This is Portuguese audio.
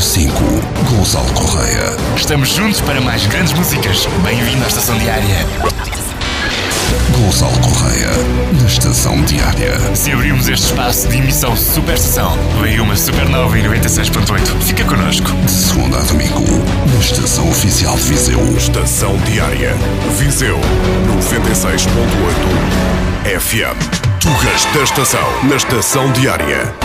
5, Gonçalo Correia. Estamos juntos para mais grandes músicas. Bem-vindo à Estação Diária. Gonçalo Correia, na Estação Diária. Se abrimos este espaço de emissão Super Estação, vem uma Supernova em 96.8. Fica connosco. De segunda a domingo, na Estação Oficial de Viseu. Estação Diária. Viseu 96.8 FM. Tugas da Estação, na Estação Diária.